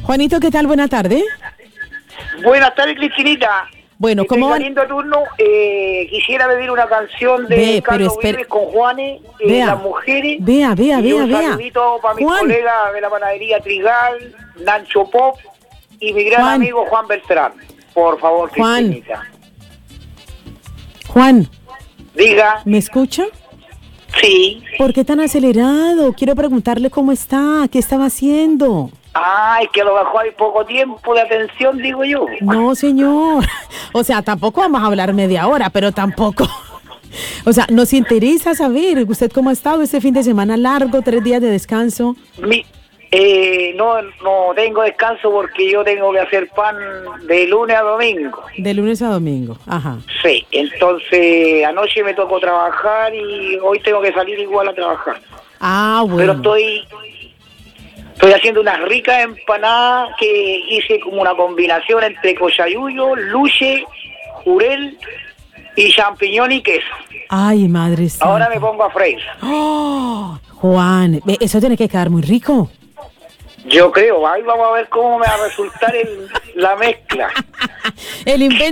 Juanito, ¿qué tal? Buena tarde. Buenas tardes, Cristinita. Bueno, ¿cómo van? Saliendo a turno, quisiera pedir una canción de Carlos Vives con Juanes, Las Mujeres. Vea. Un saludito para mis colegas de la panadería Trigal, Nacho Pop y mi gran amigo Juan Beltrán. Por favor, Cristinita. Juan. Diga. ¿Me escucha? Sí. ¿Por qué tan acelerado? Quiero preguntarle cómo está, qué estaba haciendo. Es que a lo mejor hay poco tiempo de atención, digo yo. No, señor. O sea, tampoco vamos a hablar media hora, pero tampoco. O sea, nos interesa saber usted cómo ha estado este fin de semana largo, 3 días de descanso. No tengo descanso porque yo tengo que hacer pan de lunes a domingo. De lunes a domingo, ajá. Sí, entonces anoche me tocó trabajar y hoy tengo que salir igual a trabajar. Bueno. Pero estoy haciendo unas ricas empanadas que hice como una combinación entre cochayuyo, luche, jurel y champiñón y queso. Ay, madre santa. Ahora me pongo a freír. ¡Oh! Juan, eso tiene que quedar muy rico. Yo creo, ahí vamos a ver cómo me va a resultar la mezcla. El invento.